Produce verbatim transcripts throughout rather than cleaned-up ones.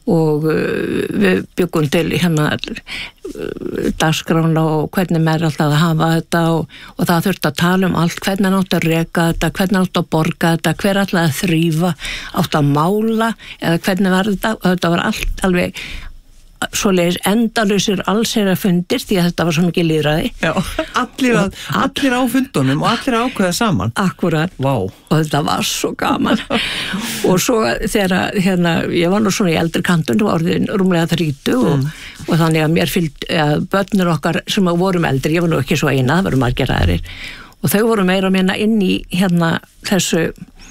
og við byggum til hérna dagskrána og hvernig maður alltaf að hafa þetta og, og það þurfti að tala um allt, hvernig átt að reka þetta, hvernig átt að borga þetta, hver alltaf að þrýfa, átt að mála eða hvernig var þetta, þetta var allt alveg svoleiðis endalausir allsherjar fundir því að þetta var svo mikið lýðræði. Já, allir, að, allir á fundunum og allir ákveða saman. Akkurat. Vá. Og þetta var svo gaman. Og svo þegar, hérna, ég var nú svona í eldri kantun, orðin rúmlega þrítu og, mm. og þannig að mér fylgd, ja, börnir okkar sem vorum eldri, ég var nú ekki svo eina, það voru margir aðrir. Og þau voru meira að minna inn í hérna þessu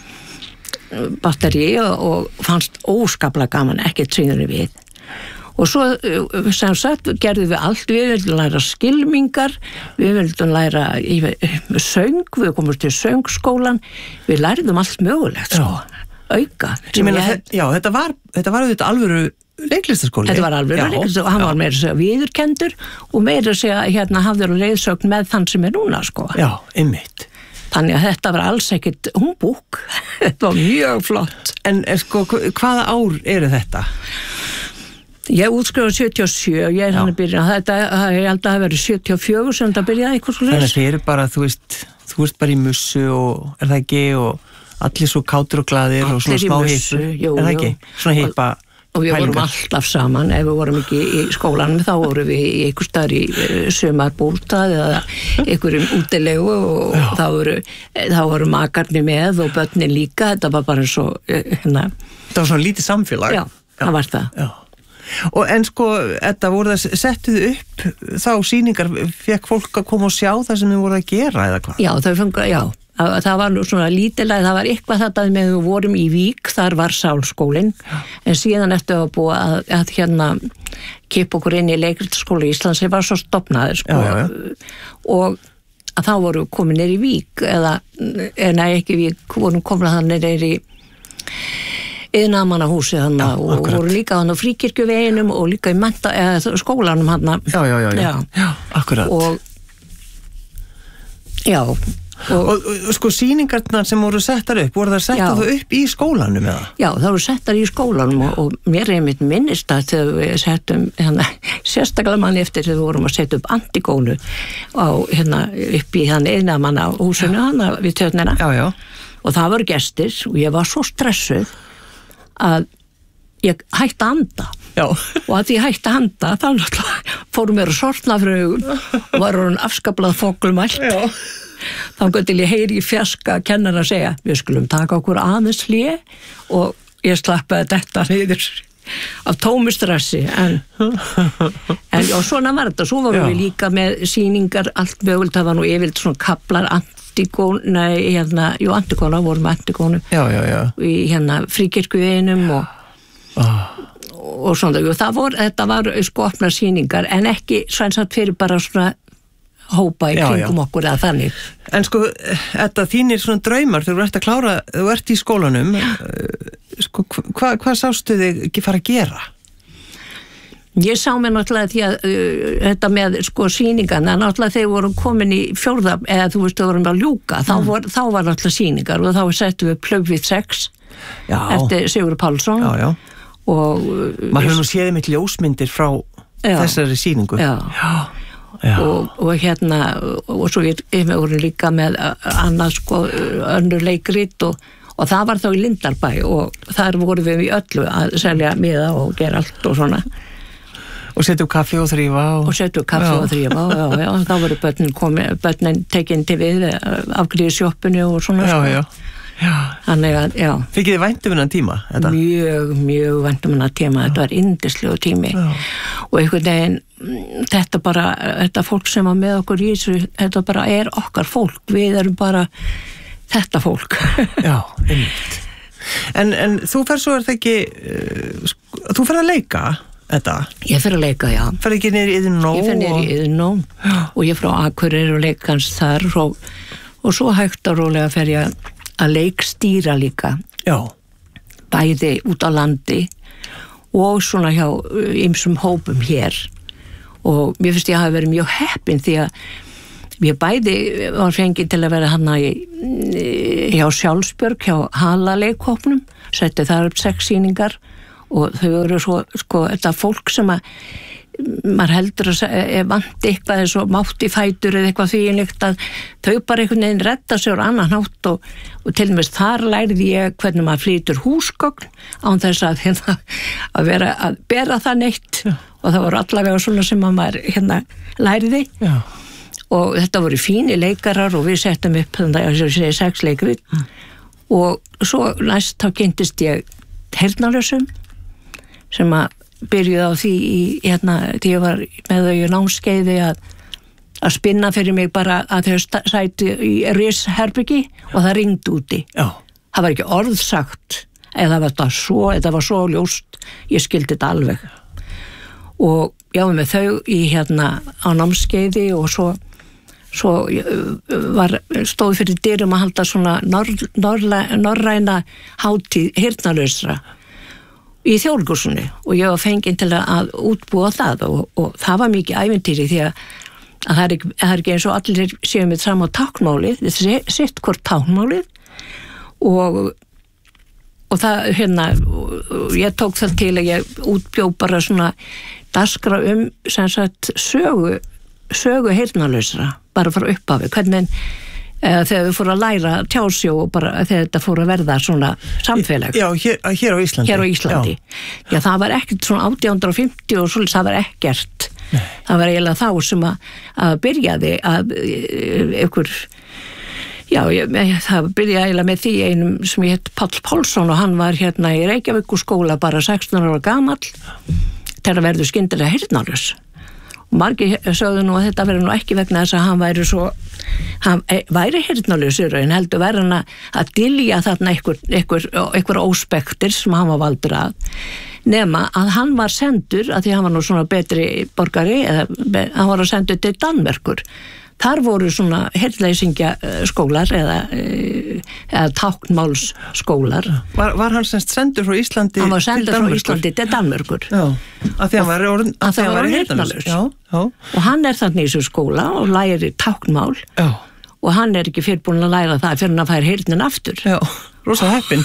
batteri og, og fannst óskaplega gaman, ekkert sýnunni við. Og svo sem sagt gerðum við allt, við vildum læra skylmingar, við vildum læra söng, við komum til söngskólan, við læriðum allt mögulegt, svo, auka. Ég meina, ég... já, þetta var, þetta var þetta alvöru leiklistaskóli. Þetta var alvöru leiklistaskóli og hann já. var meira að segja viðurkendur og meira að segja, hérna, hafður leiðsögn með þann sem er núna, sko. Já, einmitt. Þannig að þetta var alls ekkit humbúk, þetta var mjög flott. En, sko, hvaða ár eru þetta? Ég útskrifaði sjötíu og sjö og ég er hann að byrja þetta, ég held að það verið sjötíu og fjögur sem þetta byrjaði eitthvað svo leys. Þannig að þið eru bara, þú veist, þú ert bara í mussu og er það ekki og allir svo kátur og glaðir og svona smá hippu, er það ekki? Svona hippa pælingar. Og við vorum alltaf saman, ef við vorum ekki í skólanum þá vorum við í einhver staðar í sumarbústað eða einhverjum útilegu og já. þá voru, þá voru makarnir með og börnin líka, þetta var bara svo, hérna. Það var svona lítið samfélag. Já, það var það. Já. Og en sko, þetta voru það settuð upp þá sýningar, fekk fólk að koma og sjá það sem þau voru að gera eða hvað? Já, þau fengu, já, það var nú svona lítilega, það var eitthvað þetta með við vorum í Vík, þar var sálskólinn, en síðan eftir að búa að, að hérna kippa okkur inn í leikristaskóla í Íslands, þeir var svo stofnaðir sko, já, já. og að þá voru komin neyri í Vík, eða, nei ekki Vík, vorum komin að það neyri í iðnaðarmannahúsið hann já, og voru líka hann á Fríkirkjuveginum og líka í menta, eða, skólanum hann. Já, já, já, já, já, akkurat. Og, já. Og, og, og sko sýningarnar sem voru settar upp, voru það settar það upp í skólanum eða? Já, það voru settar í skólanum og, og mér er mitt minnist að þegar við settum, hérna, sérstaklega manni eftir þegar við vorum að setja upp Antigónu á, hérna, upp í hann iðnaðarmannahúsinu hann við tjörnina. Já, já. Og það voru gestir og ég var svo stressuð að ég hætti að anda já. og að ég hætti að anda þá fórum mér að sortna fyrir augun og var hún afskablað fóglumælt þá gæti ég heyri í fjarska kennara að segja, við skulum taka okkur aðeins hlé og ég slappaði þetta niður af tómu stressi en, en og svona var þetta, svo vorum við líka með sýningar, allt mögult, það var nú yfirleitt svona kaplar, Antigónu, nei, hérna, jú, Antigónu, vorum með Antigónu já, já, já. í hérna Fríkirkjuveginum og, oh. og svona, jú, það voru, þetta var sko opnar sýningar, en ekki svænsat fyrir bara svona hópa í kringum já, já. okkur eða þannig. En sko, þetta þínir svona draumar, þegar þú ert að klára, þú ert í skólanum, sko, hvað hva sástu þig ekki fara að gera? Ég sá mér náttúrulega því að uh, þetta með sko sýningarna, náttúrulega þegar vorum komin í fjórða, eða þú veist, þau vorum að ljúka, mm. þá, vor, þá var náttúrulega sýningar og þá settum við Plögvið sex já. eftir Sigurður Pálsson. Já, já. Og maður hefur nú séð mitt ljósmyndir frá já. þessari sýningu. Já. Já. Já. Og, og hérna, og svo við, við vorum líka með annað sko, önnur leikrit og, og það var þá í Lindárbæ og þar vorum við í öllu að selja miða og gera allt og svona. Og setju kaffi og þrýfa og... Og setju kaffi já. og þrýfa, já, já, þá voru börnin komið, börnin tekinn til við afgriði sjoppunni og svona, já, sko. Já, já. Þannig að, já. Fikið þið vænt um hennan tíma, þetta? Mjög, mjög vænt um hennan tíma, já. Þetta var yndislegu tími. Já. Og einhvern veginn, þetta bara, þetta fólk sem var með okkur í þessu, þetta bara er okkar fólk, við erum bara þetta fólk. Já, einmitt. En, en þú fer svo er það ekki, uh, þú fer að leika, þetta? Ég fer að leika, já. Fer ekki niður í Iðnó? Ég fer niður í Iðnó og... og ég frá Akureyri og leikans þar og, og svo hægt og rólega fer ég að leikstýra líka. Já. Bæði út á landi og svona hjá ýmsum hópum hér og mér finnst ég hafi verið mjög heppin því að ég bæði var fengið til að vera hana í, hjá Sjálfsbjörg, hjá Hala leikhópnum, setti þar upp sex sýningar og þau eru svo, sko, þetta fólk sem að maður heldur að vant eitthvað eins og mátti fætur eða eitthvað þvíinlíkt að þau bara einhvern veginn redda sér á annan hátt og, og til og með þar lærði ég hvernig maður flýtur húsgögn án þess að, hérna, að vera að bera það neitt Já. Og það voru allavega svona sem maður hérna læriði Já. Og þetta voru fínir leikarar og við settum upp þannig að ég segi sex leikrið mm. og svo næst þá kynntist ég heyrnarlausum sem að byrjuði á því í, hérna, því ég var með þau í námskeiði að, að spinna fyrir mig bara að þau sæti í risherbyggi og það ringdi úti. Já. Það var ekki orð sagt, eða það var svo, eða það var svo ljóst, ég skildi þetta alveg. Og já, með þau í hérna á námskeiði og svo, svo var, stóð fyrir dyrum að halda svona norr, norrla, norræna hátíð heyrnarlausra í Þjóðleikhúsinu og ég var fenginn til að útbúa það og, og það var mikið ævintýri því að, að það, er ekki, það er ekki eins og allir séum við saman á táknmálið, þetta er sitt hvort táknmálið og, og það hérna, og ég tók það til að ég útbjó bara svona daskra um sem sagt sögu, sögu heyrnarlausra, bara frá upphafi, hvernig þegar við fórum að læra tjásjó og bara þegar þetta fór að verða svona samfélag. Já, hér, hér á Íslandi. Hér á Íslandi. Já, Já það var ekkert svona átján hundruð og fimmtíu og svolítið það var ekkert. Nei. Það var eiginlega þá sem að, að byrjaði að ykkur, já, ég, það byrjaði eiginlega með því einum sem ég heit Páll Pálsson og hann var hérna í Reykjavíkurskóla bara sextán ára gamall til að verður skyndilega heyrnarlaus. Og margir sögðu nú að þetta verður nú ekki vegna þess að hann væri svo hann væri heyrnarlausur en heldur verður hann að dylja þarna einhver, einhver, einhver óspektir sem hann var valdur að nema að hann var sendur að því hann var nú svona betri borgari eða hann var að sendur til Danmerkur þar voru svona heyrnleysingja skólar eða, eða táknmálsskólar var, var hann semst sendur frá Íslandi hann var sendur frá Íslandi til Danmerkur já, að því hann var, orð, að að að var heyrnarlaus og hann er þannig í þessu skóla og læri táknmál já. Og hann er ekki fyrir búin að læra það fyrir hann að færa heyrnin aftur já, rosa heppin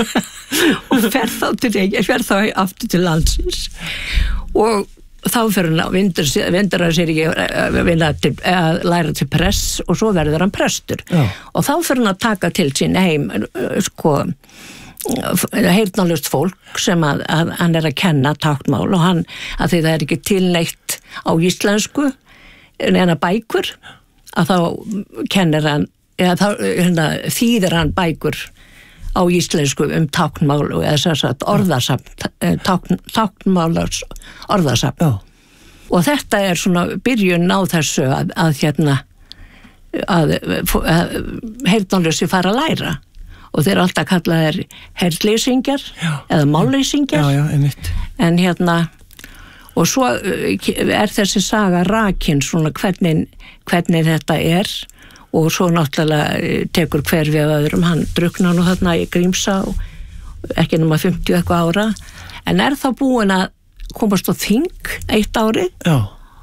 og fer þá til ég fer þá aftur til landsins og þá fyrir hann að vindur, vindur að sér ekki að, að læra til press og svo verður hann prestur Já. Og þá fyrir hann að taka til sín heim sko heyrnarlaust fólk sem að, að hann er að kenna táknmál og hann að því það er ekki tilneitt á íslensku en að bækur að þá kennir hann eða þá hérna, þýðir hann bækur á íslensku um táknmál og eða þess að orðasafn tákn, táknmálars orðasafn Já. Og þetta er svona byrjun á þessu að, að hérna að, að heyrnarlausi fara að læra og þeir alltaf kallaðir heyrnleysingjar eða málleysingjar já, já, einmitt. En hérna og svo er þessi saga rakin svona hvernig, hvernig þetta er og svo náttúrulega tekur hver við öðrum, hann druknar nú þarna í Grímsá ekki nema fimmtíu eitthvað ára en er þá búin að komast á þing eitt árið Já.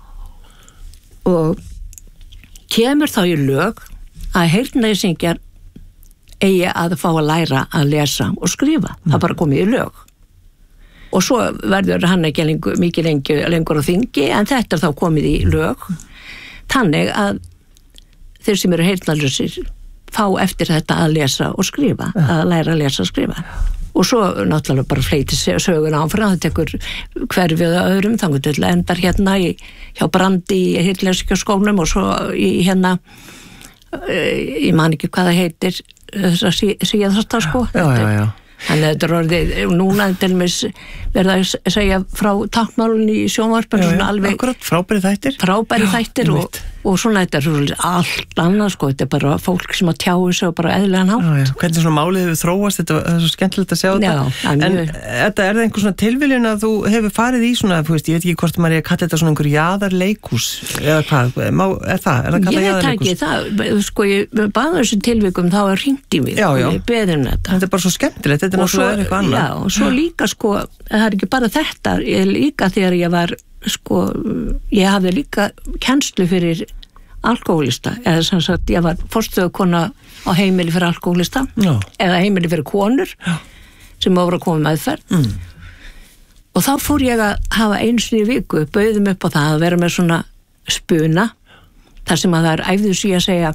Og kemur þá í lög að heyrnleysingjar eigi að fá að læra að lesa og skrifa, mm. það bara komið í lög og svo verður hann ekki lengur, mikið lengur, lengur á þingi en þetta er þá komið í lög þannig að þeir sem eru heyrnarlausir fá eftir þetta að lesa og skrifa ja. Að læra að lesa og skrifa og svo náttúrulega bara fleiti sögun áfram það tekur hverfið að öðrum þannig til endar hérna í, hjá Brandi í heyrnleysingjaskólanum og svo í hérna ég man ekki hvað það heitir þess að síðasta sko já, já, já. Þannig að þetta er orðið, núna til og með verða að segja frá táknmálunni í sjónvarpinu svona alveg akkurat, frábæri þættir frábæri já, þættir og, og svona þetta er svona allt annað sko, þetta er bara fólk sem að tjáu sig og bara eðlilegan hátt já, já. Hvernig svona málið hefur þróast, þetta er svo skemmtilegt að sjá já, þetta en mjög... þetta er það einhver svona tilviljun að þú hefur farið í svona, þú veist, ég veit ekki hvort maður er að kalla þetta svona einhver jaðarleikhús eða hvað, Má, er það, er það kallað jaðarleikhús? Ég það, sko, ég baði þessum tilvikum þá er hringt í mig já, já. Og beðið um þetta. Þetta er bara svo skemmtilegt, þetta er náttúrulega eitthvað annað. Já, og svo líka sko, það er ekki bara þetta, ég líka þegar ég var, sko, ég hafði líka kennslu fyrir alkohólista, eða sem sagt, ég var forstöðukona á heimili fyrir alkohólista, Já. Eða heimili fyrir konur, Já. Sem voru að koma meðferð. Mm. og þá fór ég að hafa einu sinni í viku, bauðum upp á það að vera með svona spuna, þar sem að það er æfðu sig að segja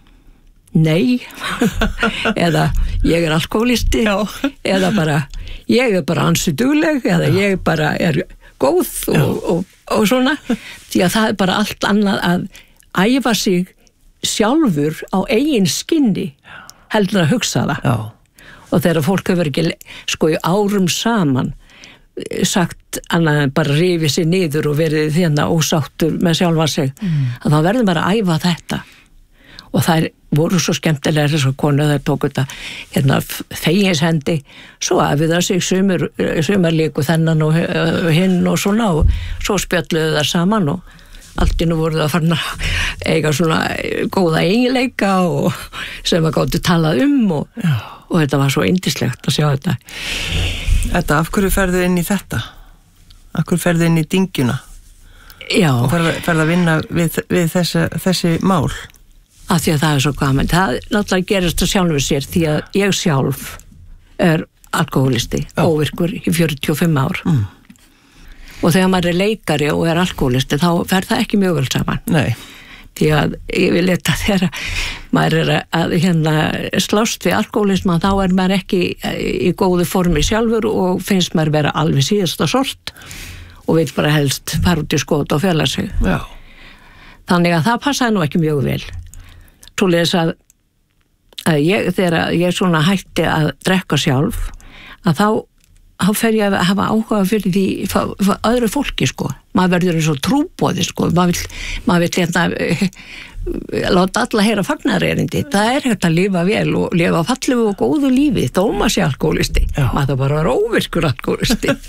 nei eða ég er alkoholisti eða bara ég er bara ansi dugleg eða Já. Ég bara er góð og, og, og svona því að það er bara allt annað að æfa sig sjálfur á eigin skinni heldur að hugsa það Já. Og þegar fólk hefur ekki sko í árum saman sagt annað en bara rifið sér niður og verið þérna ósáttur með sjálfa sig mm. að þá verður bara að æfa þetta og þær voru svo skemmtilega þess að konu þær tóku þetta hérna feginshendi svo að við það sig sumur, sumar líku þennan og hinn og svona og svo spjalluðu það saman og allt innu voru það farin að eiga svona góða eiginleika og sem að gáttu talað um og, og þetta var svo yndislegt að sjá þetta. Þetta, af hverju ferðu inn í þetta? Af hverju ferðu inn í dyngjuna? Já. Og ferðu, ferðu að vinna við, við þessi, þessi mál? Af því að það er svo gaman. Það náttúrulega gerist að sjálfur sér því að ég sjálf er alkoholisti, Já. Óvirkur í fjörutíu og fimm ár. Mm. Og þegar maður er leikari og er alkoholisti þá fer það ekki mjög vel saman. Nei. Því að ég vil leta þegar maður er að hérna slást við alkoholisma þá er maður ekki í góðu formi sjálfur og finnst maður vera alveg síðasta sort og vil bara helst fara út í skot og fela sig. Já. Þannig að það passaði nú ekki mjög vel. Svoleiðis að, að ég, þegar ég svona hætti að drekka sjálf, að þá, þá fer ég að hafa áhuga fyrir því fyrir, fyrir öðru fólki, sko. Maður verður eins og trúboði, sko. Maður vill, maður vill hérna, láta alla heyra fagnaðarerindi. Það er hægt að lifa vel og lifa fallegu og góðu lífi, þó maður sé alkoholisti. Já. Maður bara er óvirkur alkoholisti.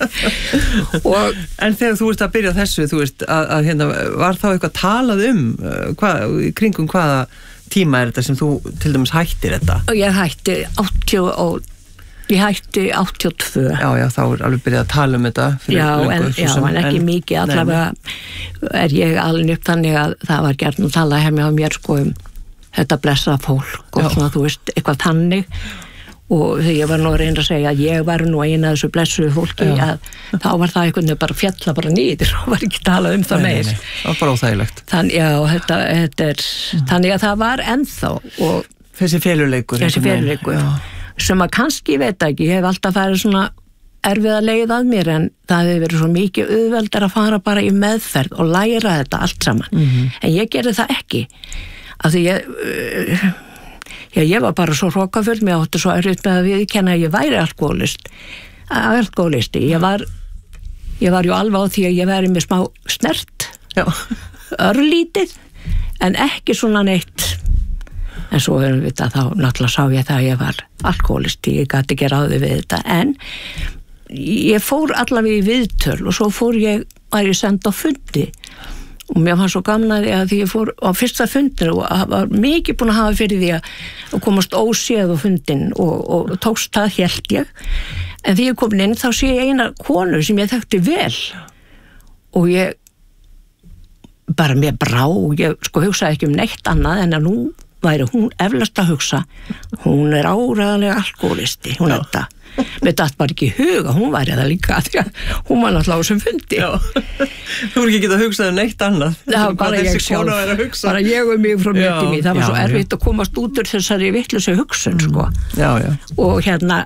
og, en þegar þú ert að byrja þessu, þú veist, að, að hérna, var þá eitthvað talað um, hvað, kringum hvaða tíma er þetta sem þú til dæmis hættir þetta? Og ég hætti áttatíu og ég hætti áttatíu og tvö. Já, já, þá er alveg byrjað að tala um þetta fyrir já, löngu. En, já, en ekki en, mikið, allavega er ég alveg upp þannig að það var gert að tala hefði á mér sko um þetta blessa fólk og já. Svona, þú veist, eitthvað þannig og þegar ég var nú að reyna að segja að ég var nú eina þessu blessuðu fólki já. Að þá var það einhvern veginn bara fjalla bara nýður og var ekki talað um það meir. Nei, nei, það var bara óþægilegt. Þann, já, þetta, þetta er, mm. þannig að það var ennþá og þessi feluleikur. Þessi feluleikur. Sem að kannski, ég veit ekki, ég hef alltaf farið svona erfiða leið að mér en það hefur verið svo mikið auðveldar að fara bara í meðferð og læra þetta allt saman. Mm-hmm. En ég gerði það ekki. Af því ég... Uh, Já, ég var bara svo hrokafull, mér átti svo erfitt með að viðurkenna að ég væri alkoholist, alkoholisti. Ég var, ég var ju alveg á því að ég væri með smá snert, Já. Örlítið, en ekki svona neitt. En svo erum við það, þá náttúrulega sá ég það að ég var alkoholisti, ég gæti ekki ráði við þetta. En ég fór allavega í viðtöl og svo fór ég, var ég send á fundi. Og mér fannst svo gaman að því að því ég fór á fyrsta fundinu og var mikið búin að hafa fyrir því að komast óséð á fundin og, og tókst það hélt ég. En því ég komin inn þá sé ég eina konu sem ég þekkti vel og ég bara mér brá og ég sko hugsaði ekki um neitt annað en að nú væri hún eflaust að hugsa hún er áræðanlega alkoholisti, hún er þetta. Mér datt bara ekki í huga, hún væri það líka því að hún var náttúrulega á sem fundi. Já. Þú er ekki getað að hugsa um neitt annað. Já, bara ég sjálf. Bara ég og mig frá mjöndi mér. Það var já, svo erfitt já. Að komast út úr þessari vitlausu hugsun, sko. Já, já. Og hérna...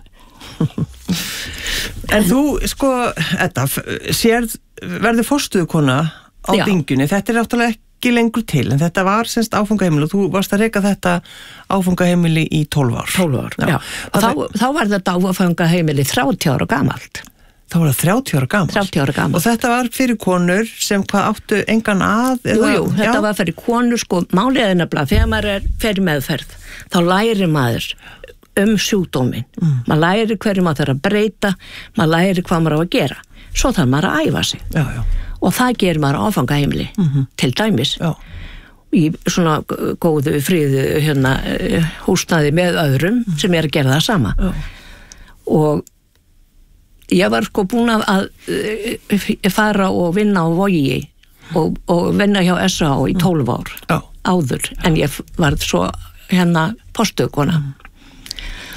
En þú, sko, Edda, sérð, verður forstöðukona á dyngjunni. Þetta er náttúrulega ekki lengur til, en þetta var semst áfangaheimili og þú varst að reka þetta áfangaheimili í tólf ár. tólf ár, já. já. Og þá, þá var þetta áfangaheimili þrjátíu ára gamalt. Þá var það þrjátíu ára gamalt? þrjátíu ára gamalt. Og þetta var fyrir konur sem hvað áttu engan að? Jú, eða, jú, þetta já? Var fyrir konur, sko, máliðið nefnilega, þegar maður er fyrir meðferð, þá læri maður um sjúkdóminn. Mm. Maður læri hverju maður þarf að breyta, maður læri hvað maður á að gera. Svo þarf maður að æfa sig. Já, já. Og það gerir maður áfangaheimili, mm-hmm. til dæmis. Já. Í svona góðu, fríðu hérna, húsnaði með öðrum mm. sem er að gera það sama. Já. Og ég var sko búin að, að fara og vinna á Vogi og, og vinna hjá S A í tólf ár Já. Áður, en ég var svo hérna postökona. Mm.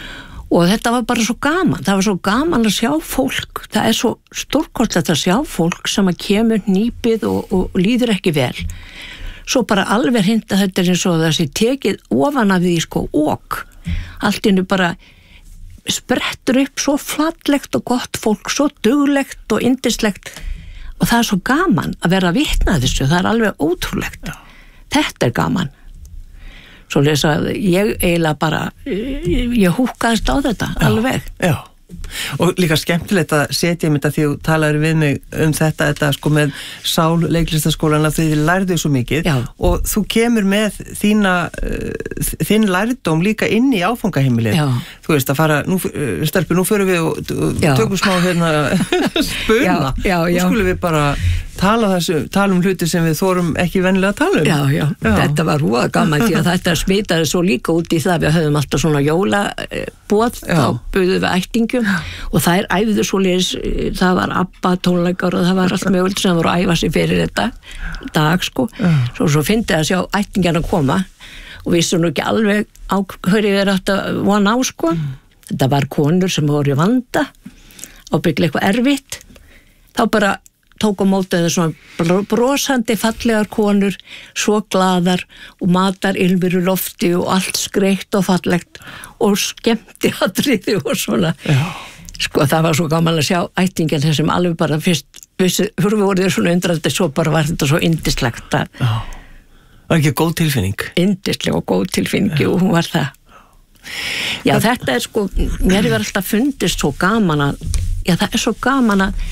og þetta var bara svo gaman, það var svo gaman að sjá fólk, það er svo stórkostlegt að sjá fólk sem að kemur nýpið og, og líður ekki vel, svo bara alveg hinda þetta er eins og þessi tekið ofan af því sko ok, allt innu bara sprettur upp svo fallegt og gott fólk, svo duglegt og yndislegt og það er svo gaman að vera að vitna þessu, það er alveg ótrúlegt. Já. Þetta er gaman. Svo lesa ég eiginlega bara, ég, ég húkaðist á þetta, já, alveg. Já. Og líka skemmtilegt að setja um þetta því þú talaður við mig um þetta, þetta sko með Sál leiklistaskólan að þið lærðu svo mikið. Já. Og þú kemur með þína uh, þinn lærdóm líka inn í áfangaheimilið. Já. Þú veist að fara, nú, stelpur, nú förum við og, og tökum smá hérna spuna. Já, já, já. Nú skulum við bara tala, þessu, tala um hluti sem við þorum ekki vennilega að tala um. Já, já, já. Þetta var húa gaman því að þetta smitaði svo líka út í það, við höfum alltaf svona jólabóð, þá buðum við ættingum og þær æfðu svo leis, það var ABBA tónleikar og það var allt mögult sem voru að æfa sig fyrir þetta dag sko, svo, svo fyndi að sjá ættingarna koma og vissu nú ekki alveg á hverju við átt að vona á sko, þetta var konur sem voru í vanda, ábygglega eitthvað erfitt, þá bara tók á móti svona brosandi fallegar konur, svo glaðar og matar ilmur í lofti og allt skreitt og fallegt og skemmti atriði og svona. Já. Sko það var svo gaman að sjá ættingin þessum alveg bara fyrst, vissi, fyrir við voruð svona undrandi, svo bara var þetta svo yndislegt að. Já. Var ekki góð tilfinning? Yndisleg og góð tilfinning, jú, hún var það. Já, það... þetta er sko, mér er alltaf fundist svo gaman að, já það er svo gaman að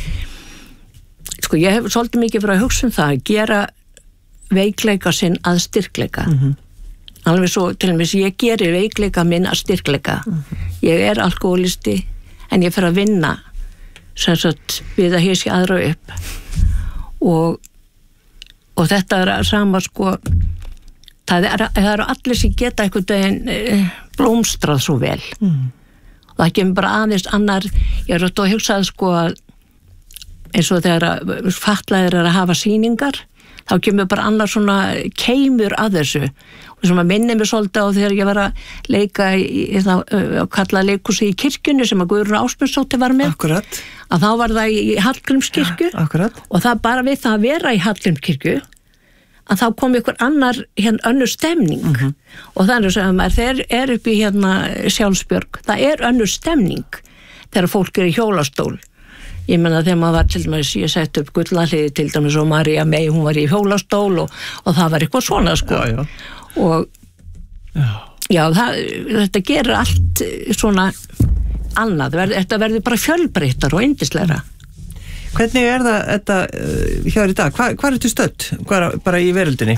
sko ég hef svolítið mikið fyrir að hugsa um það að gera veikleika sinn að styrkleika. Mm-hmm. Alveg svo til og með ég geri veikleika minn að styrkleika. Mm-hmm. Ég er alkoholisti en ég fer að vinna sem sagt við að hísi aðra upp og, og þetta er sama sko það eru er allir sem geta einhvern veginn eh, blómstrað svo vel. Mm. Og það kemur bara aðeins annar, ég er að hugsa að sko að eins og þegar fatlaðir er að hafa sýningar, þá kemur bara annar svona keimur að þessu og sem að minni mig svolítið á þegar ég var að leika í, í þá, að kalla leikhúsi í kirkjunni sem að Guðrún Ásmundsdóttir var með. Akkurat. Að þá var það í Hallgrímskirkju. Ja, akkurat. Og það bara við það að vera í Hallgrímskirkju að þá kom ykkur annar hérna önnur stemning. Mm-hmm. Og þannig að maður þeir er upp í hérna Sjálfsbjörg, það er önnur stemning þegar fólk er í hjólastól. Ég menna þegar maður var til dæmis, ég sett upp Gullahliði til dæmis og María Mey, hún var í hjólastól og, og það var eitthvað svona sko. Já, já. Og já, já það, þetta gerir allt svona annað, þetta verður bara fjölbreyttar og yndislegra. Hvernig er það þetta uh, hjá þér í dag? Hva, hvað ertu stödd? Hvað er bara í veröldinni?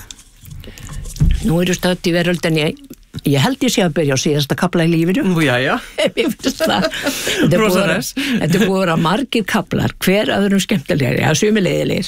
Nú eru stödd í veröldinni, ég held ég sé að byrja á síðasta kapla í lífinu. Nú, já, já. Þetta er búið að vera margir kaplar, hver öðrum skemmtilegri, já, sumilegir,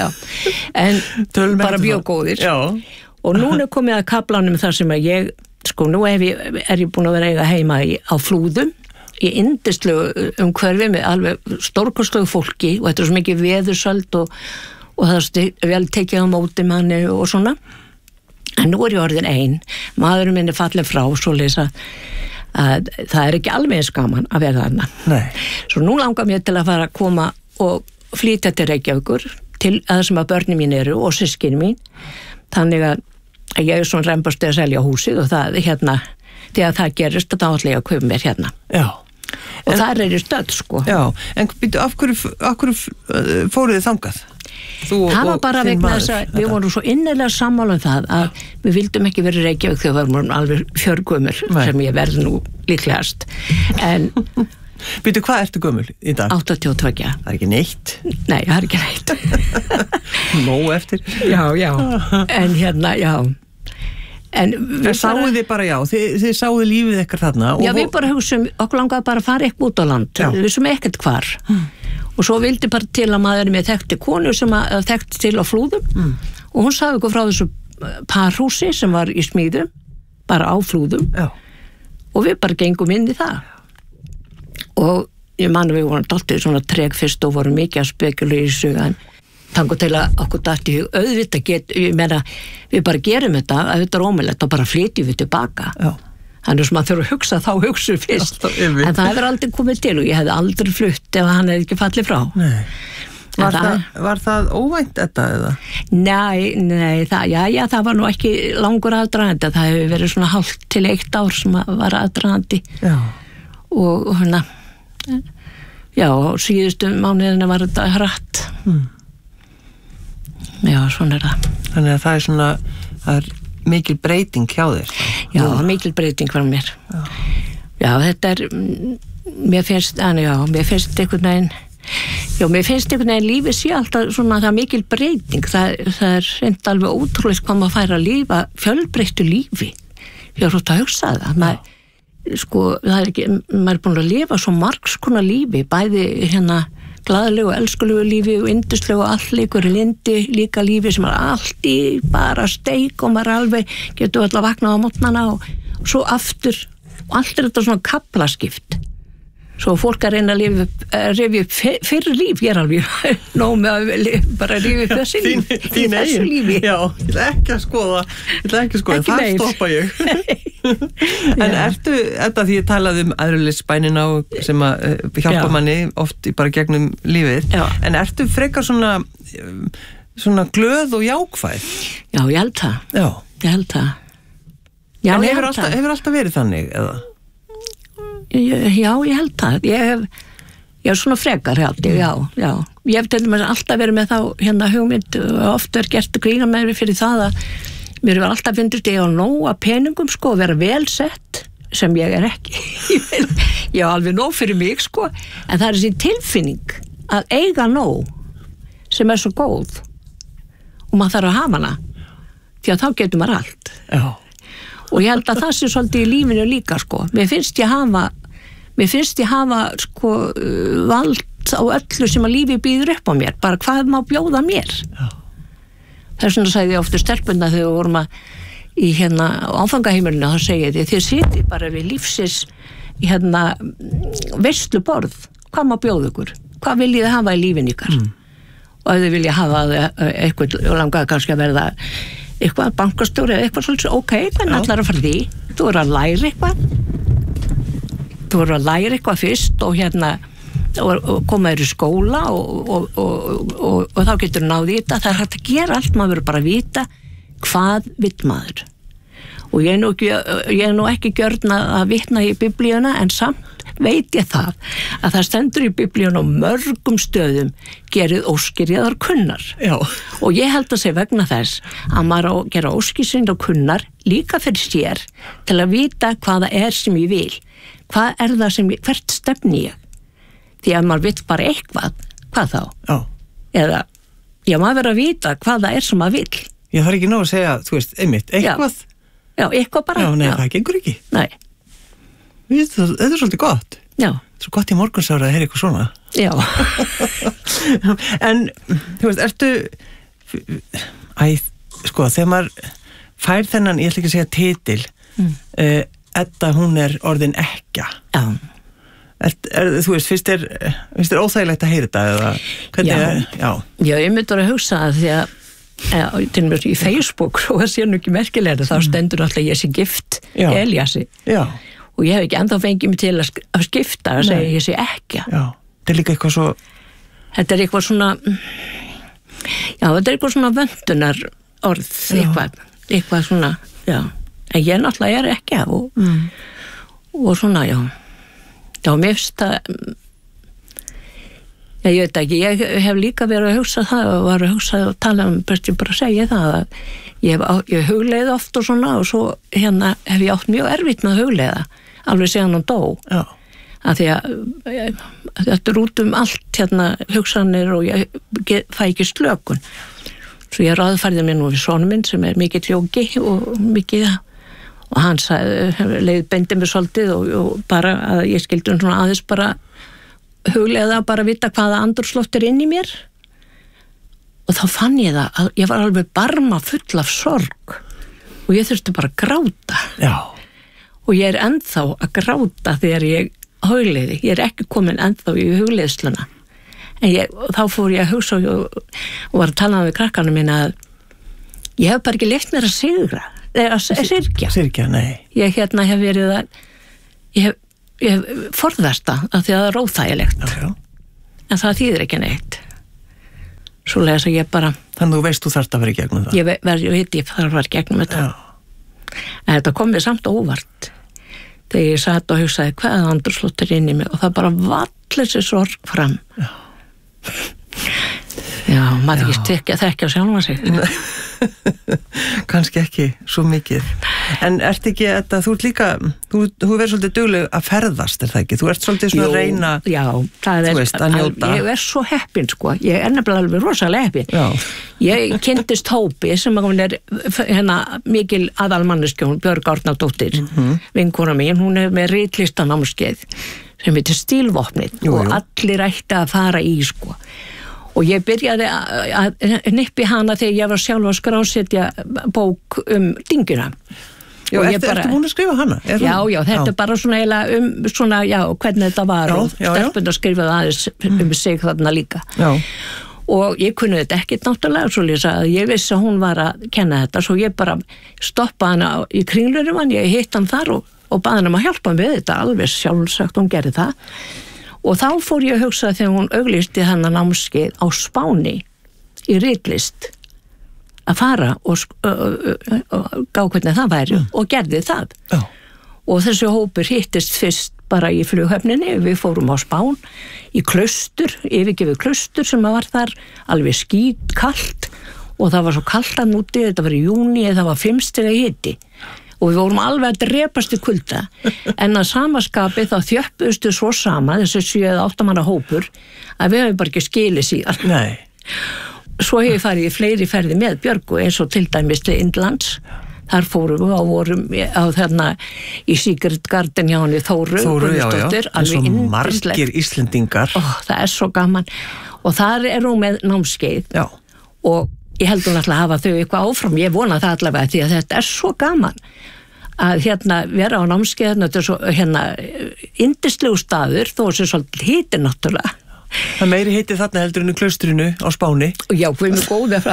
en Tölum bara mjög góðir. Já. Og núna er komið að kaplanum þar sem að ég, sko, nú er ég, er ég búin að vera eiga heima í, á Flúðum, í yndislegu umhverfi með alveg stórkostlegu fólki og þetta er svo mikið veðursöld og, og það er vel tekið á móti manni og svona. En nú er ég orðin ein, maðurinn minn er fallin frá svo leysa að það er ekki alveg eins gaman að vera þarna. Nei. Svo nú langar mér til að fara að koma og flytja til Reykjavíkur til að það sem að börni mín eru og systkini mín. Þannig að ég er svona rembast að selja húsið og það hérna, þegar það gerist þá ætla ég að kaupa mér hérna. Já. Og en, það er í stödd sko. Já, en byrju, af hverju, af hverju fóruð þið þangað? Þú það var bara vegna þess að við vorum svo innilega sammála um það að við vildum ekki vera í Reykjavík þegar við vorum alveg fjörgumur sem ég verði nú líklegast en Býtu, hvað ertu gömul í dag? áttatíu og tvö. Það er ekki neitt? Nei, það er ekki neitt. Nó eftir? Já, já, en hérna, já en við sáuð þið bara, já, þið, þið sáuð lífið ekkert þarna já, við bara hugsaum, okkur langaði bara að fara eitthvað út á land, já. Við vissum ekkert hvar hmm. og svo vildi bara til að maður með þekkti konu sem að þekkti til á Flúðum hmm. og hún sagði okkur frá þessu parhúsi sem var í smíðum bara á Flúðum já. Og við bara gengum inn í það og ég man að við vorum dálítið svona treg fyrst og vorum mikið að spekula í þessu en tango til að okkur dætti hug auðvitað get, ég meina, við bara gerum þetta að þetta er ómulett og bara flytjum við tilbaka. Já. Þannig sem maður þurfa að hugsa þá hugsa fyrst, já, en það hefur aldrei komið til og ég hefði aldrei flutt ef hann hefði ekki fallið frá. Nei. Var það, það, var það óvænt þetta eða? Nei, nei, það, já, já, það var nú ekki langur aðdragandi, það hefur verið svona hálft til eitt ár sem var aðdragandi. Já. Og hérna, já, síðustu mánuðina var þetta hratt. Hmm. Já, svona er það. Þannig að það er svona, það er mikil breyting hjá þér. Já, Nú. mikil breyting frá mér. Já. Já, þetta er, mér finnst, en já, mér finnst einhvern veginn, já, mér finnst einhvern veginn lífið sé alltaf svona það er mikil breyting, það, það er reynd alveg ótrúlega hvað maður fær að lífa fjölbreyttu lífi. Ég er út að hugsa það, maður, sko, það er ekki, maður er búin að lifa svo margs konar lífi, bæði hérna glaðlegu, elskulegu lífi og yndislegu og allt leikur lindi líka lífi sem er allt í bara steik og maður alveg getur alltaf vaknað á mótnana og, og svo aftur og allt er þetta svona kaplaskipt. Svo fólk að reyna að lifa, að rifja upp fyrir líf, ég er alveg nóg með að lifa, bara rifja upp þessi líf, þín, þín í þessu lífi. Já, ég ætla ekki að skoða, ég ætla ekki að skoða, ekki það meir. Stoppa ég. En ertu, þetta því ég talaði um æðrulisbænina sem að hjálpa já. Manni oft bara gegnum lífið, já. En ertu frekar svona, svona glöð og jákvæð? Já, ég held það. Já. Ég held það. Já, en hefur alltaf, hefur alltaf verið þannig, eða? Já, ég held það. Ég hef, ég hef svona frekar held ég, já, já. Ég hef til dæmis alltaf verið með þá hérna hugmynd og oft verið gert að grína með mér fyrir það að mér var alltaf fyndist ég á nóga peningum sko að vera vel sett sem ég er ekki. Ég hef alveg nóg fyrir mig sko en það er þessi tilfinning að eiga nóg sem er svo góð og maður þarf að hafa hana því að þá getur maður allt. Já. Og ég held að það sé svolítið í lífinu líka sko. Mér finnst ég hafa mér finnst ég hafa sko vald á öllu sem að lífi býður upp á mér, bara hvað má bjóða mér. Já. Þess vegna sagði ég ofta stelpuna þegar við vorum að í hérna áfangaheimilinu, þá segi ég þið sitið bara við lífsins hérna veisluborð, hvað má bjóða ykkur? Hvað viljið þið hafa í lífin ykkar? Mm. Og ef þið vilja hafa eitthvað langaði kannski að verða eitthvað bankastjóri eða eitthvað svolítið, ok, þannig allar að fara því þú eru að læra eitthvað þú eru að læra eitthvað fyrst og hérna og, og koma þér í skóla og, og, og, og, og þá getur þú náði þetta, það er hægt að gera allt, maður verður bara að vita hvað vill maður og ég er nú ekki, ég er nú ekki gjörn að vitna í biblíuna en samt veit ég það að það stendur í biblíun á mörgum stöðum gerið óskir ég þar kunnar. Já. Og ég held að segja vegna þess að maður á að gera óskir sinni og kunnar líka fyrir sér til að vita hvað það er sem ég vil. Hvað er það sem ég, hvert stefni ég? Því að maður vill bara eitthvað, hvað þá? Já. Eða, já maður verður að vita hvað það er sem maður vill. Ég þarf ekki nóg að segja, þú veist, einmitt, eitthvað. Já, já eitthvað bara. Já, nei, já. Það gengur ekki. Nei. Þetta er svolítið gott. Já. Svo gott í morgunsára að heyra eitthvað svona. Já. En, þú veist, ertu, æ, sko, þegar maður fær þennan, ég ætla ekki að segja titil, mm. uh, Edda, hún er orðin ekkja. Já. Er, er, þú veist, finnst þér, finnst þér óþægilegt að heyra þetta, eða hvernig já. Er? Já. Já, ég myndi að hugsa að því að ja, til og með í Facebook, og það sé nú ekki merkilega, mm. þá stendur alltaf ég sé gift Elíasi. Já. Og ég hef ekki ennþá fengið mig til að skipta að segja ég sé ekkja. Já, þetta er líka eitthvað svo þetta er eitthvað svona já, þetta er eitthvað svona vöndunar orð, eitthvað, eitthvað svona, já, en ég náttúrulega er ekkja og, mm. og svona, já já, mér finnst það já, ég veit ekki, ég hef líka verið að hugsa það og var að hugsa og tala um, best ég bara segja það að ég hef, ég hugleiði oft og svona og svo hérna hef ég átt mjög erfitt með að hugleiða alveg síðan hann dó. Já. Að því að þetta er út um allt hérna hugsanir og ég fæ ekki slökun. Svo ég ráðfærði mér nú við sonum minn sem er mikill jógi og mikið og hann sagði, leið beindi mér svolítið og, og bara að ég skildi svona aðeins bara hugleiða bara vita hvaða andrúmsloft er inn í mér og þá fann ég það að ég var alveg barma full af sorg og ég þurfti bara að gráta. Já. Og ég er ennþá að gráta þegar ég hugleiði. Ég er ekki komin ennþá í hugleiðsluna. En ég, þá fór ég að hugsa og, og var að tala við krakkanum mín að ég hef bara ekki leyft mér að sigra. eða syrkja. Syrkja, nei. Ég hérna hef verið að, ég hef, ég hef forðast það, af því að það er óþægilegt. Já, já. En það þýðir ekki neitt. Svo leiðis að ég bara... Þannig að þú veist þú þarft að vera í gegnum það? Ég, ver, ég veit, ég þarf að vera í gegnum þetta. Já. En þetta kom mér samt óvart. Þegar ég satt og hugsaði, hvað er andrúmsloftur inn í mig? Og það bara vall þessi sorg fram. Já. Já, maður ekki stekja þekkja sjálfa sig. Kannski ekki svo mikið. En ert ekki þetta, þú ert líka, þú, þú verður svolítið dugleg að ferðast, er það ekki? Þú ert svolítið svona að reyna, já, það er, þú veist, að njóta. Ég er svo heppin, sko. Ég er nefnilega alveg rosalega heppin. Já. Ég kynntist hópi sem hún er hérna mikil aðalmanneskjón, Björg Árnadóttir, mm-hmm. vinkona mín, hún er með ritlistanámskeið sem heitir Stílvopnið jú, jú. Og allir ætti að fara í, sko. Og ég byrjaði að nippi hana þegar ég var sjálf að skrásetja bók um dyngjuna. Já, ertu, bara, ertu búin að skrifa hana? Er já, já, þetta já. Er bara svona eiginlega um svona, já, hvernig þetta var já, og stelpund að skrifa það aðeins um sig þarna líka. Já. Og ég kunni þetta ekkert náttúrulega, svo lýsa að ég vissi að hún var að kenna þetta, svo ég bara stoppaði hana í Kringlurum, ég hitt hann þar og, og baði hann um að hjálpa mig við þetta, alveg sjálfsagt hún gerði það. Og þá fór ég að hugsa þegar hún auglisti hennar námskeið á Spáni í ritlist að fara og, og, og, og gá hvernig það væri mm. og gerði það. Oh. Og þessi hópur hittist fyrst bara í flughöfninni, við fórum á Spán í klaustur, yfirgefið klaustur sem var þar alveg skít kalt og það var svo kalt að núti, þetta var í júni eða það var fimm stiga hiti. Og við vorum alveg að drepast í kulda en að samaskapi þá þjöppustu svo sama þessi sjö eða átta manna hópur að við hefum bara ekki skilið síðan. Nei. Svo hefur ég farið í fleiri ferði með Björgu eins og til dæmis til Indlands. Þar fórum við og vorum á þarna í Secret Garden hjá henni Þóru. Þóru, já, já. En svo margir Íslendingar. Ó, það er svo gaman. Og þar er hún með námskeið. Já. Og ég held hún alltaf að hafa þau eitthvað áfram, ég vona það allavega því að þetta er svo gaman að hérna vera á námskeið, þetta er svo hérna yndislegu staður, þó sem svolítið hiti náttúrulega. Það meiri heiti þarna heldur en í klaustrinu á Spáni. Já, við erum góða frá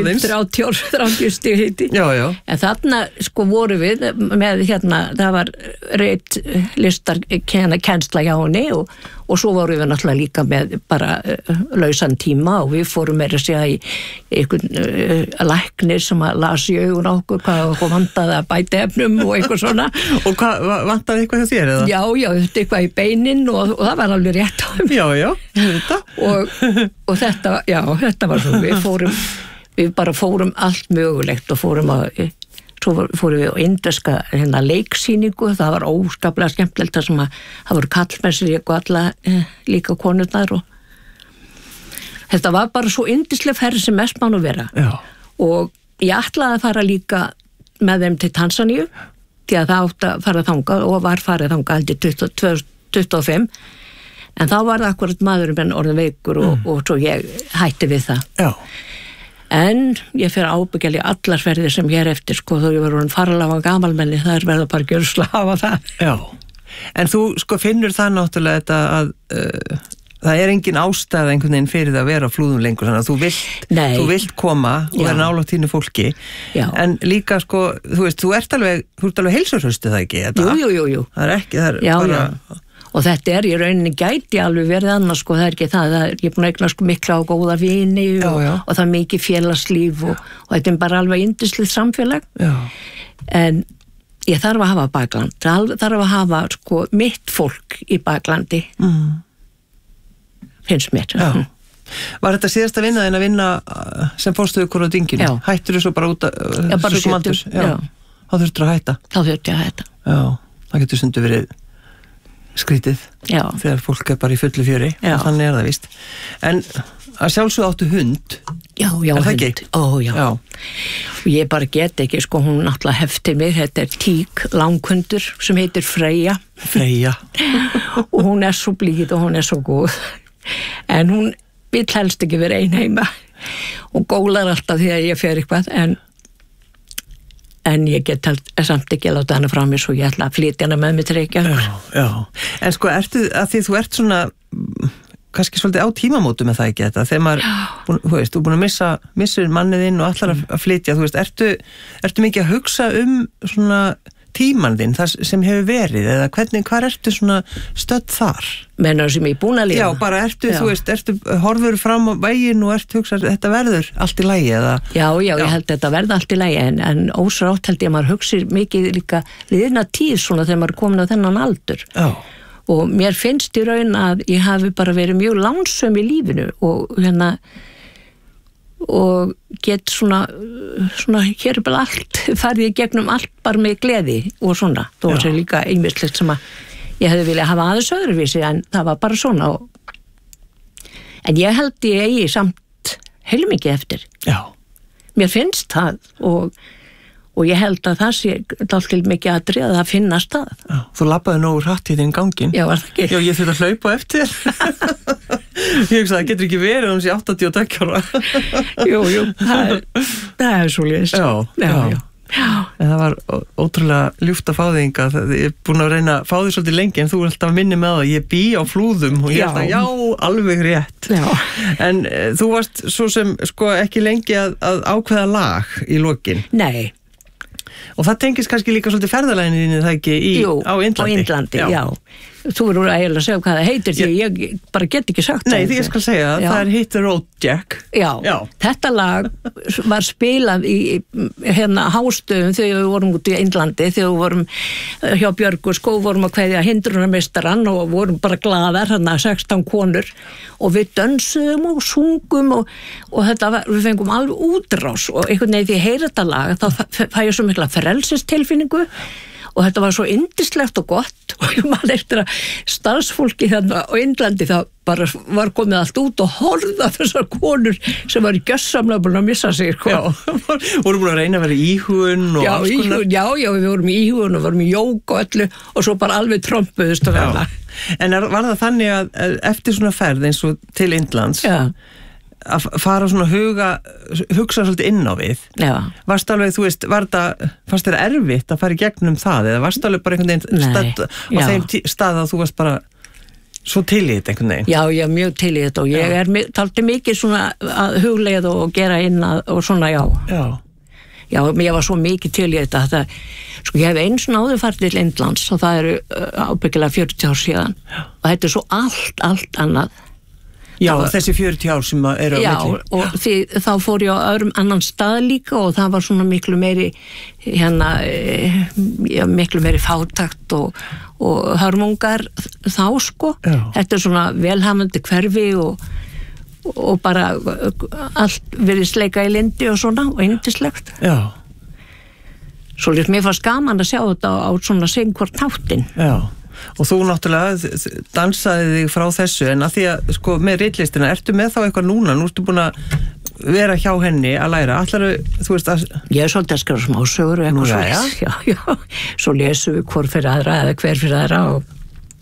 þrjátíu stig heiti. Já, já. En þarna sko voru við með hérna, það var reit listar kennsla hjá henni og, og svo voru við náttúrulega líka með bara uh, lausan tíma og við fórum með að segja í einhvern uh, læknir sem að lasi í augun á okkur hvað vantaði að bæta efnum og eitthvað svona. Og hvað vantaði eitthvað hjá þér eða? Já, já, eitthvað í beinin og, og það var alveg rétt á mig. Já, já. og, og þetta, já, þetta var svo við fórum, við bara fórum allt mögulegt og fórum að svo fórum við á inderska hérna leiksýningu, það var óskaplega skemmtilegt þar sem að það voru kallmessir og alla eh, líka konurnar og þetta var bara svo yndisleg ferð sem mest má nú vera. Já. Og ég ætlaði að fara líka með þeim til Tansaníu því að það átti að fara þangað og var farið þangað aldrei tuttugu og fimm en þá var það akkurat maðurinn menn orðin veikur og, mm. og svo ég hætti við það. Já. En ég fer ábyggja allar ferðir sem ég er eftir, sko, þó ég var orðin farlafa gamalmenni, það er verið bara gjörsla að hafa það. Já, en þú sko finnur það náttúrulega þetta að uh, það er engin ástæða einhvern veginn fyrir það að vera á flúðum lengur, þannig að þú vilt, þú vilt koma og vera nálægt þínu fólki. Já. En líka sko, þú veist, þú ert alveg, þú ert alveg heilsuhraustið það ekki? Þetta? Jú, jú, jú, jú. Það er ekki, það er já, bara... Já. Og þetta er í rauninni gæti alveg verið annars, sko, það er ekki það, það er, ég er búin að eignast sko mikla á góða vini og, já, já. og það er mikið félagslíf og, og þetta er bara alveg yndislegt samfélag. Já. En ég þarf að hafa bakland, það þarf að hafa sko mitt fólk í baklandi, mm. finnst mér. Já. Var þetta síðasta vinna en að vinna sem fórstu ykkur á dynginu? Já. Hættur þú svo bara út að... Já, bara sjötum, já. Þá þurftur að hætta? Þá þurftur að hætta. Já, það getur stundu verið skrítið já. Þegar fólk er bara í fullu fjöri og þannig er það víst en að sjálfsög áttu hund já, já, er það hund. Ekki? Ó, já. já og ég bara get ekki, sko, hún náttúrulega hefti mig, þetta er tík langhundur sem heitir Freyja Freyja og hún er svo blíð og hún er svo góð en hún vill helst ekki vera ein heima og gólar alltaf því að ég fer eitthvað en en ég get held, samt ekki að láta hana frá mér svo ég ætla að flytja hana með mig til Reykjavík. Já, já. En sko, ertu, að því þú ert svona kannski svolítið á tímamótu með það ekki þetta, þegar maður, búin, þú veist, þú er búin að missa, missa manniðinn og allar að, að flytja, þú veist, ertu, ertu mikið að hugsa um svona tíman þinn, það sem hefur verið, eða hvernig, hvað ertu svona stödd þar? Mennar sem ég búin að lifa? Já, bara ertu, já. Þú veist, ertu, horfur fram á veginn og ertu hugsa, þetta verður allt í lagi, eða? Já, já, já. Ég held að þetta verður allt í lagi, en, en ósrátt held ég að maður hugsi mikið líka liðna tíð svona þegar maður er komin á þennan aldur. Já. Og mér finnst í raun að ég hafi bara verið mjög lánsöm í lífinu og hérna og get svona svona hér er bara allt farið í gegnum allt bara með gleði og svona, þó var sér líka einmislegt sem að ég hefði viljað hafa aðeins öðruvísi en það var bara svona og... en ég held ég eigi samt heilmikið eftir. Já. Mér finnst það og og ég held að það sé dálítið mikið aðrið að það finnast það. Já, þú labbaði nógu hratt í þinn gangin. Já, var það ekki? Já, ég þurfti að hlaupa eftir. Ég hugsa, það getur ekki verið um þessi áttatíu og tvö ára. Jú, jú, það er, það er svo lýst. Já, já, já. já. En það var ótrúlega ljúft að fá þig inga. Ég er búin að reyna að fá þig svolítið lengi, en þú er alltaf minni með það. Ég bý á Flúðum og ég er alltaf, já, alveg rétt. Já. En e, þú varst svo sem, sko, ekki lengi að, að ákveða lag í lokin. Nei. Og það tengist kannski líka svolítið ferðalaginu það ekki í, Jú, á Indlandi. Jú, á Indlandi, já. já. Þú verður eiginlega að segja hvað það heitir því ég, ég bara get ekki sagt Nei, það. Nei, því ég skal segja það, það er Hit the Road Jack. Já, já, þetta lag var spilað í hérna hástöðum þegar við vorum út í Indlandi, þegar við vorum hjá Björg og Skó, vorum að kveðja hindrunarmeistarann og vorum bara glaðar, hérna sextán konur og við dönsuðum og sungum og, og þetta var, við fengum alveg útrás og einhvern veginn því að heyra þetta lag þá fæ ég svo mikla frelsistilfinningu og þetta var svo yndislegt og gott og ég man eftir að starfsfólki þarna á Indlandi það bara var komið allt út og horfða þessar konur sem var gjössamlega búin að missa sig. Já, voru búin að reyna að vera í íhugun og já, alls konar. Já, já, við vorum í íhugun og vorum í jók og öllu og svo bara alveg trompuðust og verða. En er, var það þannig að eftir svona ferð eins og til Indlands já. Að fara svona huga, hugsa svolítið inn á við. Já. Varst alveg, þú veist, var það, fannst þér erfitt að fara í gegnum það eða varst alveg bara einhvern veginn stað, á já. Þeim stað að þú varst bara svo til í þetta einhvern veginn? Já, ég er mjög til í þetta og ég já. Er taldi mikið svona að hugleið og gera inn að, og svona já. Já. Já, ég var svo mikið til í þetta. þetta sko, ég hef eins og náður farið til Indlands og það eru ábyggilega fjörutíu ár síðan já. Og þetta er svo allt, allt annað. Já, var, þessi fjörutíu ár sem eru á já, milli. Og já, og því, þá fór ég á öðrum annan stað líka og það var svona miklu meiri hérna, já, miklu meiri fátakt og, og hörmungar þá sko. Já. Þetta er svona velhamandi hverfi og, og bara allt verið sleika í lindi og svona og yndislegt. Já. Svo líkt mér fannst gaman að sjá þetta á, á svona sengvort náttinn. Já. Og þú náttúrulega dansaði þig frá þessu en að því að sko með ritlistina ertu með þá eitthvað núna, nú ertu búin að vera hjá henni að læra, allar þú veist að... Ég er svolítið að skrifa smásögur og eitthvað svo, já, já, já, svo lesum við hvort fyrir aðra eða hver fyrir aðra og,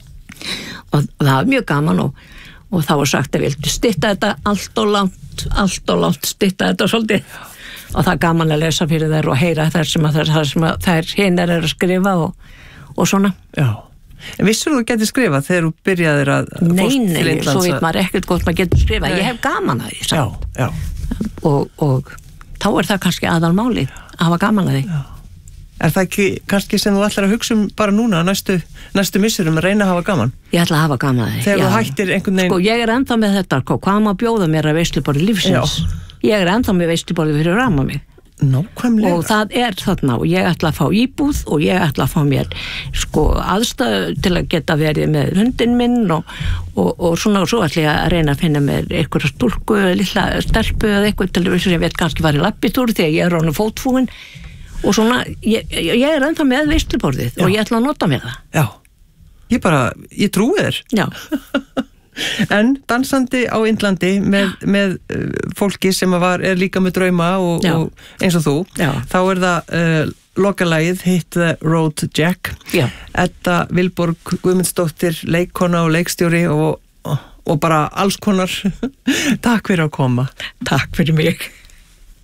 og það var mjög gaman og, og þá var sagt að við viltu stytta þetta allt og langt, allt og langt stytta þetta svolítið og það er gaman að lesa fyrir þær og heyra þær sem að þær, sem að þær hinnar er að skrifa og, og svona. Já. En vissur þú getið skrifað þegar þú byrjaðir að nei, nei, svo veit maður ekkert gott maður getur skrifað, ég hef gaman að því já, já. Og, og þá er það kannski aðalmáli að hafa gaman að því já. Er það ekki kannski sem þú ætlar að hugsa um bara núna næstu, næstu missurum að reyna að hafa gaman? Ég ætla að hafa gaman að því þegar já. Þú hættir einhvern veginn sko ég er ennþá með þetta, hvað maður bjóða mér að veisluborði lífsins já. Ég er ennþá með veisluborði fyrir rama mig Nákvæmlega. Og það er þarna og ég ætla að fá íbúð og ég ætla að fá mér sko aðstæðu til að geta verið með hundin minn og, og, og svona og svo ætla ég að reyna að finna mér einhverja stúlku, lilla stelpu eða eitthvað til þess að ég veit kannski var í lappitúr þegar ég er ránu fótfúin og svona, ég, ég er ennþá með veisluborðið já. Og ég ætla að nota mér það. Já, ég bara, ég trúi þér. Já. En dansandi á Indlandi með, með fólki sem var, er líka með drauma og, og eins og þú já. Þá er það uh, lokalagið Hit the Road Jack já. Edda Vilborg Guðmundsdóttir leikkona og leikstjóri og, og, og bara alls konar Takk fyrir að koma. Takk fyrir mig.